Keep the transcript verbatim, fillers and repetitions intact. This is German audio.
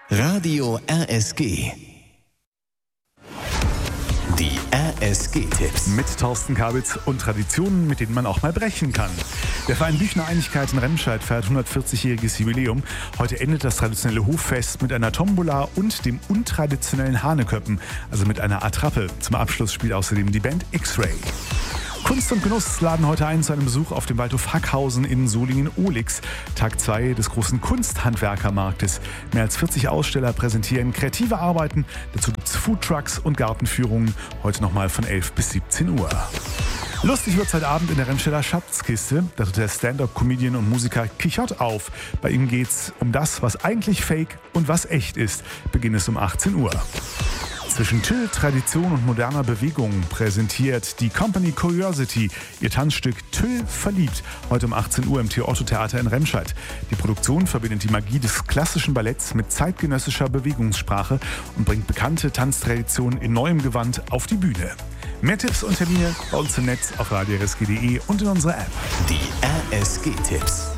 Radio R S G. Die R S G-Tipps. Mit Thorsten Kabitz und Traditionen, mit denen man auch mal brechen kann. Der Verein Büchner Einigkeit in Remscheid feiert hundertvierzigjähriges Jubiläum. Heute endet das traditionelle Hoffest mit einer Tombola und dem untraditionellen Haneköppen, also mit einer Attrappe. Zum Abschluss spielt außerdem die Band X-Ray. Kunst und Genuss laden heute ein zu einem Besuch auf dem Waldhof Hackhausen in Solingen-Ohlix. Tag zwei des großen Kunsthandwerkermarktes. Mehr als vierzig Aussteller präsentieren kreative Arbeiten. Dazu gibt es Foodtrucks und Gartenführungen. Heute nochmal von elf bis siebzehn Uhr. Lustig wird's heute Abend in der Remscheider Schatzkiste. Da tritt der Stand-up-Comedian und Musiker Quichotte auf. Bei ihm geht's um das, was eigentlich fake und was echt ist. Beginn ist um achtzehn Uhr. Zwischen Till, Tradition und moderner Bewegung präsentiert die Company Curiosity ihr Tanzstück Till verliebt. Heute um achtzehn Uhr im Theo-Otto-Theater in Remscheid. Die Produktion verbindet die Magie des klassischen Balletts mit zeitgenössischer Bewegungssprache und bringt bekannte Tanztraditionen in neuem Gewand auf die Bühne. Mehr Tipps und Termine bei uns im Netz auf radio r s g punkt d e und in unserer App. Die R S G-Tipps.